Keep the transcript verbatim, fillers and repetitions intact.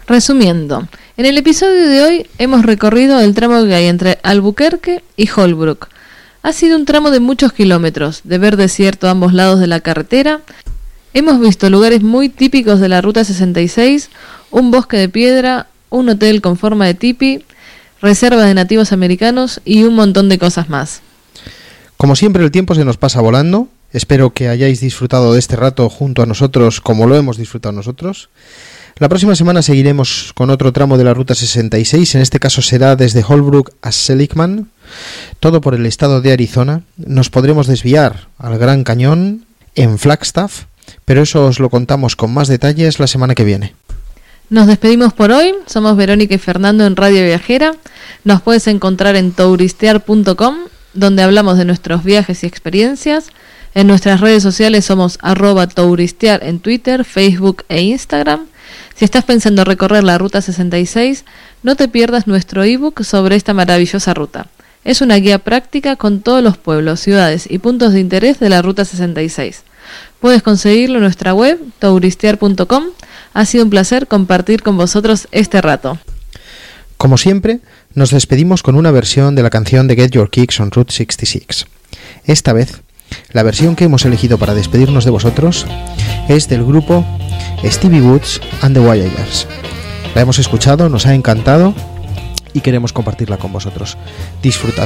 Resumiendo, en el episodio de hoy hemos recorrido el tramo que hay entre Albuquerque y Holbrook. Ha sido un tramo de muchos kilómetros, de ver desierto a ambos lados de la carretera. Hemos visto lugares muy típicos de la Ruta sesenta y seis, un bosque de piedra, un hotel con forma de tipi, reservas de nativos americanos y un montón de cosas más. Como siempre, el tiempo se nos pasa volando. Espero que hayáis disfrutado de este rato junto a nosotros como lo hemos disfrutado nosotros. La próxima semana seguiremos con otro tramo de la Ruta sesenta y seis, en este caso será desde Holbrook a Seligman, todo por el estado de Arizona. Nos podremos desviar al Gran Cañón en Flagstaff, pero eso os lo contamos con más detalles la semana que viene. Nos despedimos por hoy, somos Verónica y Fernando en Radio Viajera. Nos puedes encontrar en touristear punto com, donde hablamos de nuestros viajes y experiencias. En nuestras redes sociales somos arroba touristear en Twitter, Facebook e Instagram. Si estás pensando recorrer la Ruta sesenta y seis, no te pierdas nuestro ebook sobre esta maravillosa ruta. Es una guía práctica con todos los pueblos, ciudades y puntos de interés de la Ruta sesenta y seis. Puedes conseguirlo en nuestra web, touristear punto com. Ha sido un placer compartir con vosotros este rato. Como siempre, nos despedimos con una versión de la canción de Get Your Kicks on Route sesenta y seis. Esta vez, la versión que hemos elegido para despedirnos de vosotros es del grupo Stevie Woods and the Voyagers. La hemos escuchado, nos ha encantado y queremos compartirla con vosotros. Disfrutad.